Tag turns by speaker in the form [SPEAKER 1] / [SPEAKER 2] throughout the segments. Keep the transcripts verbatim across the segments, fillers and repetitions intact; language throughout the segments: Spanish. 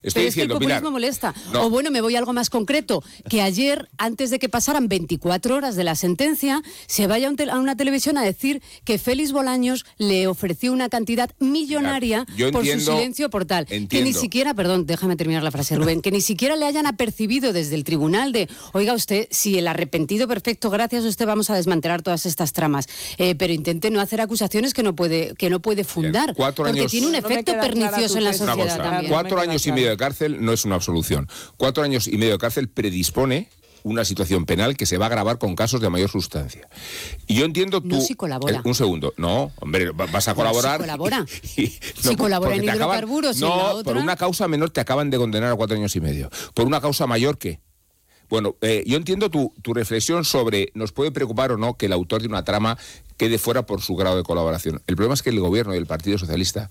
[SPEAKER 1] Estoy
[SPEAKER 2] Pero
[SPEAKER 1] diciendo,
[SPEAKER 2] es que el populismo
[SPEAKER 1] Pilar,
[SPEAKER 2] molesta.
[SPEAKER 1] no.
[SPEAKER 2] O bueno, me voy a algo más concreto, que ayer, antes de que pasaran veinticuatro horas de la sentencia, se vaya a, un te- a una televisión a decir que Félix Bolaños le ofreció una cantidad millonaria
[SPEAKER 1] Yo
[SPEAKER 2] por su
[SPEAKER 1] entiendo-
[SPEAKER 2] silencio por tal. Que
[SPEAKER 1] entiendo.
[SPEAKER 2] ni siquiera, perdón, déjame terminar la frase, Rubén, que ni siquiera le hayan apercibido desde el tribunal de, oiga usted, si el arrepentido perfecto, gracias a usted vamos a desmantelar todas estas tramas. Eh, pero intente no hacer acusaciones que no puede, que no puede fundar.
[SPEAKER 1] Bien, cuatro
[SPEAKER 2] porque
[SPEAKER 1] años-
[SPEAKER 2] tiene un
[SPEAKER 3] No me
[SPEAKER 2] efecto
[SPEAKER 3] queda clara
[SPEAKER 2] pernicioso
[SPEAKER 3] tu
[SPEAKER 2] en la
[SPEAKER 3] tesis.
[SPEAKER 1] Una
[SPEAKER 2] sociedad
[SPEAKER 1] cosa,
[SPEAKER 2] también.
[SPEAKER 1] cuatro
[SPEAKER 3] me queda
[SPEAKER 1] años y
[SPEAKER 3] claro.
[SPEAKER 1] medio de cárcel no es una absolución. Cuatro años y medio de cárcel predispone una situación penal que se va a agravar con casos de mayor sustancia. Y yo entiendo tú...
[SPEAKER 2] No si colabora.
[SPEAKER 1] el- un segundo. No, hombre, va- vas a colaborar...
[SPEAKER 2] si colabora.
[SPEAKER 1] y- y-
[SPEAKER 2] Si colabora
[SPEAKER 1] porque
[SPEAKER 2] en
[SPEAKER 1] te acaban-
[SPEAKER 2] hidrocarburos y en
[SPEAKER 1] No,
[SPEAKER 2] la otra-
[SPEAKER 1] por una causa menor te acaban de condenar a cuatro años y medio. Por una causa mayor, ¿qué? Bueno, eh, yo entiendo tu, tu reflexión sobre nos puede preocupar o no que el autor de una trama quede fuera por su grado de colaboración. El problema es que el gobierno y el Partido Socialista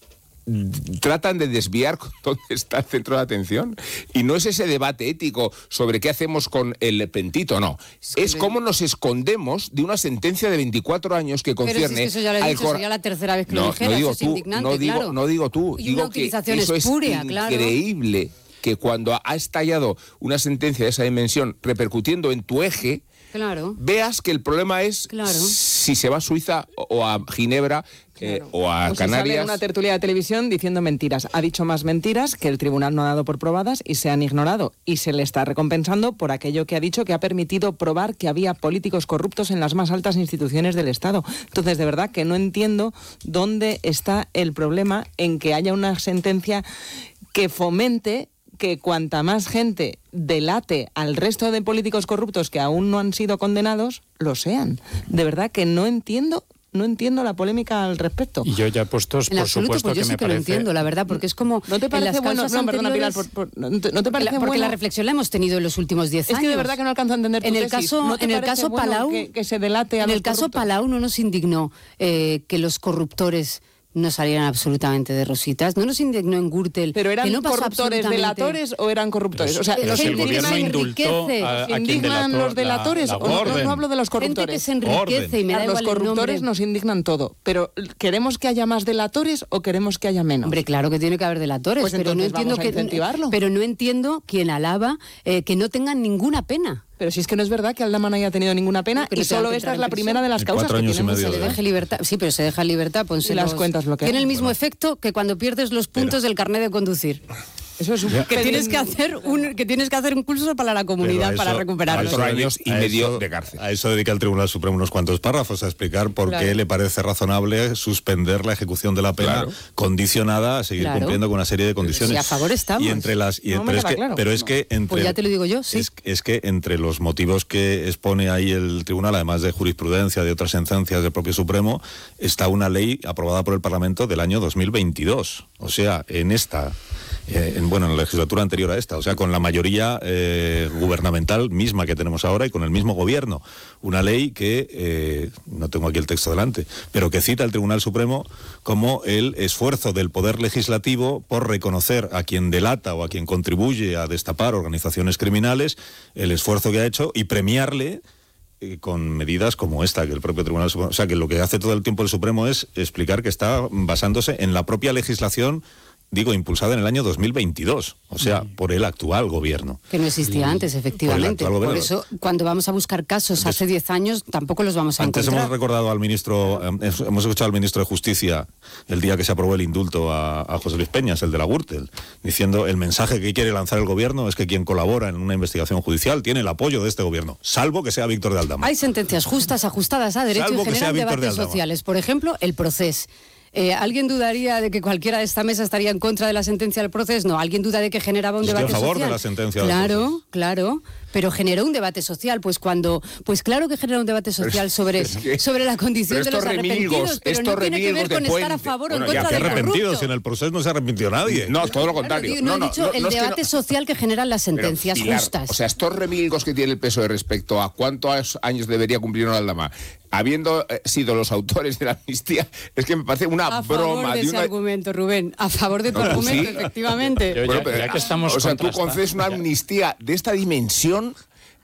[SPEAKER 1] tratan de desviar dónde está el centro de atención, y no es ese debate ético sobre qué hacemos con el pentito, no, es cómo nos escondemos de una sentencia de veinticuatro años que
[SPEAKER 2] Pero si es
[SPEAKER 1] concierne
[SPEAKER 2] que eso ya lo he
[SPEAKER 1] al
[SPEAKER 2] dicho,
[SPEAKER 1] cor-
[SPEAKER 2] sería la tercera vez que
[SPEAKER 1] no,
[SPEAKER 2] lo dijeras,
[SPEAKER 1] no digo
[SPEAKER 2] es
[SPEAKER 1] tú,
[SPEAKER 2] indignante,
[SPEAKER 1] no digo,
[SPEAKER 2] claro.
[SPEAKER 1] no digo tú,
[SPEAKER 2] Y
[SPEAKER 1] digo
[SPEAKER 2] una
[SPEAKER 1] que
[SPEAKER 2] utilización
[SPEAKER 1] eso es
[SPEAKER 2] espuria, claro.
[SPEAKER 1] increíble que cuando ha estallado una sentencia de esa dimensión repercutiendo en tu eje,
[SPEAKER 2] Claro.
[SPEAKER 1] veas que el problema es
[SPEAKER 2] Claro.
[SPEAKER 1] si se va a Suiza o a Ginebra eh, o a
[SPEAKER 3] O si sale en
[SPEAKER 1] Canarias.
[SPEAKER 3] una tertulia de televisión diciendo mentiras. Ha dicho más mentiras que el tribunal no ha dado por probadas y se han ignorado. Y se le está recompensando por aquello que ha dicho, que ha permitido probar que había políticos corruptos en las más altas instituciones del Estado. Entonces, de verdad que no entiendo dónde está el problema en que haya una sentencia que fomente que cuanta más gente delate al resto de políticos corruptos que aún no han sido condenados, lo sean. De verdad que no entiendo, no entiendo la polémica al respecto.
[SPEAKER 4] Y yo ya puestos,
[SPEAKER 2] En
[SPEAKER 4] por
[SPEAKER 2] absoluto,
[SPEAKER 4] supuesto
[SPEAKER 2] pues yo
[SPEAKER 4] que
[SPEAKER 2] sí
[SPEAKER 4] me
[SPEAKER 2] que lo
[SPEAKER 4] parece...
[SPEAKER 2] entiendo, la verdad, porque es como
[SPEAKER 3] ¿No te
[SPEAKER 2] en
[SPEAKER 3] parece
[SPEAKER 2] las
[SPEAKER 3] bueno?
[SPEAKER 2] causas
[SPEAKER 3] No, perdona, Pilar,
[SPEAKER 2] anteriores-
[SPEAKER 3] por- por- ¿no te, no te parece
[SPEAKER 2] La- porque
[SPEAKER 3] bueno?
[SPEAKER 2] la reflexión la hemos tenido en los últimos diez
[SPEAKER 3] Es
[SPEAKER 2] años.
[SPEAKER 3] que de verdad que no alcanzo a entender tu
[SPEAKER 2] En el
[SPEAKER 3] tesis.
[SPEAKER 2] caso,
[SPEAKER 3] ¿No te
[SPEAKER 2] en el
[SPEAKER 3] parece
[SPEAKER 2] caso
[SPEAKER 3] bueno
[SPEAKER 2] Palau,
[SPEAKER 3] que, que se delate a
[SPEAKER 2] en
[SPEAKER 3] los
[SPEAKER 2] el caso
[SPEAKER 3] corruptos?
[SPEAKER 2] Palau no nos indignó eh, que los corruptores no salieran absolutamente de rositas. No nos indignó en Gürtel.
[SPEAKER 3] ¿Pero eran
[SPEAKER 2] que no pasó
[SPEAKER 3] corruptores
[SPEAKER 2] absolutamente-
[SPEAKER 3] delatores o eran corruptores? O sea,
[SPEAKER 4] Pero
[SPEAKER 3] ¿los
[SPEAKER 4] si el
[SPEAKER 2] gente que
[SPEAKER 4] gobierno
[SPEAKER 2] se
[SPEAKER 4] indultó
[SPEAKER 2] enriquece,
[SPEAKER 4] a, a
[SPEAKER 3] ¿se
[SPEAKER 4] quien
[SPEAKER 3] indignan
[SPEAKER 4] delató
[SPEAKER 3] los delatores?
[SPEAKER 4] la,
[SPEAKER 3] O
[SPEAKER 4] la
[SPEAKER 3] no,
[SPEAKER 4] orden.
[SPEAKER 3] no hablo de los
[SPEAKER 2] Gente que
[SPEAKER 3] corruptores.
[SPEAKER 2] se enriquece y me da
[SPEAKER 3] Los
[SPEAKER 2] igual el
[SPEAKER 3] corruptores
[SPEAKER 2] nombre.
[SPEAKER 3] nos indignan todo. Pero ¿queremos que haya más delatores o queremos que haya menos?
[SPEAKER 2] Hombre, claro que tiene que haber delatores,
[SPEAKER 3] Pues
[SPEAKER 2] pero no
[SPEAKER 3] entonces
[SPEAKER 2] entiendo
[SPEAKER 3] vamos a
[SPEAKER 2] que
[SPEAKER 3] incentivarlo.
[SPEAKER 2] pero no entiendo quien alaba eh, que no tengan ninguna pena.
[SPEAKER 3] Pero si es que no es verdad que Aldama no haya tenido ninguna pena
[SPEAKER 2] Pero
[SPEAKER 3] y
[SPEAKER 2] te van
[SPEAKER 3] solo
[SPEAKER 2] a
[SPEAKER 3] esta
[SPEAKER 2] entrar
[SPEAKER 3] es la
[SPEAKER 2] en
[SPEAKER 3] primera de las
[SPEAKER 5] En
[SPEAKER 3] causas
[SPEAKER 5] cuatro
[SPEAKER 3] que
[SPEAKER 5] años y
[SPEAKER 3] tiene
[SPEAKER 5] medio
[SPEAKER 2] Se le
[SPEAKER 5] de-
[SPEAKER 2] deje libertad. Sí, pero se deja libertad. Ponse
[SPEAKER 3] Y las
[SPEAKER 2] los-
[SPEAKER 3] cuentas bloqueadas.
[SPEAKER 2] Tiene el mismo
[SPEAKER 5] Bueno.
[SPEAKER 2] efecto que cuando pierdes los puntos del carnet de conducir.
[SPEAKER 3] Eso es un
[SPEAKER 2] Que
[SPEAKER 3] pelín-
[SPEAKER 2] tienes que hacer un que tienes que hacer un curso para la
[SPEAKER 5] Pero
[SPEAKER 2] comunidad
[SPEAKER 5] a
[SPEAKER 2] para
[SPEAKER 5] eso-
[SPEAKER 2] recuperarlo.
[SPEAKER 1] Cuatro años y
[SPEAKER 5] a
[SPEAKER 1] medio
[SPEAKER 5] eso-
[SPEAKER 1] de cárcel.
[SPEAKER 5] A eso dedica el Tribunal Supremo unos cuantos párrafos, a explicar por
[SPEAKER 3] Claro.
[SPEAKER 5] qué le parece razonable suspender la ejecución de la pena
[SPEAKER 1] Claro.
[SPEAKER 5] condicionada a seguir
[SPEAKER 2] Claro.
[SPEAKER 5] cumpliendo con una serie de condiciones.
[SPEAKER 2] Sí, a favor estamos.
[SPEAKER 5] Y entre las, y-
[SPEAKER 3] No me
[SPEAKER 5] pero, es
[SPEAKER 3] queda
[SPEAKER 5] que,
[SPEAKER 3] claro.
[SPEAKER 5] pero es que entre
[SPEAKER 2] Pues ya te lo digo yo, sí.
[SPEAKER 5] es, es que entre los motivos que expone ahí el tribunal, además de jurisprudencia, de otras sentencias del propio Supremo, está una ley aprobada por el Parlamento del año dos mil veintidós. O sea, en esta, eh, en, bueno, en la legislatura anterior a esta, o sea, con la mayoría eh, gubernamental misma que tenemos ahora y con el mismo gobierno. Una ley que, eh, no tengo aquí el texto delante, pero que cita el Tribunal Supremo como el esfuerzo del Poder Legislativo por reconocer a quien delata o a quien contribuye a destapar organizaciones criminales, el esfuerzo que ha hecho y premiarle eh, con medidas como esta, que el propio Tribunal Supremo... O sea, que lo que hace todo el tiempo el Supremo es explicar que está basándose en la propia legislación, digo, impulsada en el año dos mil veintidós, o sea, por el actual gobierno.
[SPEAKER 2] Que no existía antes, efectivamente.
[SPEAKER 5] actual
[SPEAKER 2] Por
[SPEAKER 5] gobierno.
[SPEAKER 2] eso, cuando vamos a buscar casos hace diez años, tampoco los vamos a
[SPEAKER 5] Antes
[SPEAKER 2] encontrar.
[SPEAKER 5] hemos recordado al ministro, eh, hemos escuchado al ministro de Justicia el día que se aprobó el indulto a, a José Luis Peñas, el de la Gürtel, diciendo el mensaje que quiere lanzar el gobierno es que quien colabora en una investigación judicial tiene el apoyo de este gobierno, salvo que sea Víctor de Aldama.
[SPEAKER 2] Hay sentencias justas, ajustadas a derecho
[SPEAKER 5] Salvo
[SPEAKER 2] y
[SPEAKER 5] que sea
[SPEAKER 2] generan
[SPEAKER 5] Víctor de
[SPEAKER 2] debates
[SPEAKER 5] Aldama.
[SPEAKER 2] sociales. Por ejemplo, el Procés. Eh, ¿Alguien dudaría de que cualquiera de esta mesa estaría en contra de la sentencia del Procés? No. ¿Alguien duda de que generaba un
[SPEAKER 5] Estoy a
[SPEAKER 2] debate
[SPEAKER 5] favor
[SPEAKER 2] social?
[SPEAKER 5] de la sentencia del
[SPEAKER 2] Claro,
[SPEAKER 5] Procés.
[SPEAKER 2] claro. Pero generó un debate social. Pues cuando, pues claro que generó un debate social sobre,
[SPEAKER 1] es que-
[SPEAKER 2] sobre la condición
[SPEAKER 1] pero
[SPEAKER 2] de los
[SPEAKER 1] estos remilgos,
[SPEAKER 2] arrepentidos. Pero
[SPEAKER 1] estos
[SPEAKER 2] no tiene que ver
[SPEAKER 1] remilgos de
[SPEAKER 2] con estar a
[SPEAKER 1] Puente.
[SPEAKER 2] favor
[SPEAKER 1] Bueno,
[SPEAKER 2] o en
[SPEAKER 1] ya,
[SPEAKER 2] contra
[SPEAKER 5] ¿Qué
[SPEAKER 2] del
[SPEAKER 5] arrepentidos?
[SPEAKER 2] corrupto.
[SPEAKER 5] Si en el proceso no se arrepintió nadie.
[SPEAKER 1] No, todo lo
[SPEAKER 2] Claro,
[SPEAKER 1] contrario.
[SPEAKER 2] tío, no, he dicho el
[SPEAKER 1] no es que
[SPEAKER 2] debate
[SPEAKER 1] no-
[SPEAKER 2] social que generan las
[SPEAKER 1] Pero,
[SPEAKER 2] sentencias
[SPEAKER 1] Pilar,
[SPEAKER 2] justas.
[SPEAKER 1] O sea, estos remilgos que tiene el P S O E respecto a cuántos años debería cumplir una Aldama, habiendo eh, sido los autores de la amnistía, es que me parece una
[SPEAKER 2] a favor
[SPEAKER 1] broma.
[SPEAKER 2] de
[SPEAKER 1] de
[SPEAKER 2] ese
[SPEAKER 1] una...
[SPEAKER 2] argumento, Rubén. A favor de tu
[SPEAKER 1] No, tú
[SPEAKER 2] argumento,
[SPEAKER 1] sí.
[SPEAKER 2] efectivamente.
[SPEAKER 4] Yo-
[SPEAKER 1] Bueno,
[SPEAKER 4] ya-
[SPEAKER 1] pero,
[SPEAKER 4] ya que estamos
[SPEAKER 1] o sea, tú
[SPEAKER 4] contrastando-
[SPEAKER 1] concedes una
[SPEAKER 4] ya-
[SPEAKER 1] amnistía de esta dimensión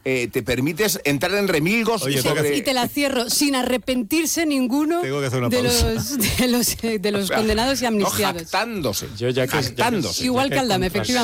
[SPEAKER 1] eh, te permites entrar en remilgos
[SPEAKER 5] Oye,
[SPEAKER 1] sobre...
[SPEAKER 2] Y te la cierro, sin arrepentirse ninguno
[SPEAKER 5] Tengo que hacer una
[SPEAKER 2] de
[SPEAKER 5] pausa.
[SPEAKER 2] los, de los, de los
[SPEAKER 1] O sea,
[SPEAKER 2] condenados y
[SPEAKER 1] no,
[SPEAKER 2] amnistiados.
[SPEAKER 1] jactándose.
[SPEAKER 4] Yo ya que- ya que-
[SPEAKER 1] jactándose.
[SPEAKER 2] Igual
[SPEAKER 4] ya
[SPEAKER 2] que Aldama,
[SPEAKER 4] contras-
[SPEAKER 2] efectivamente.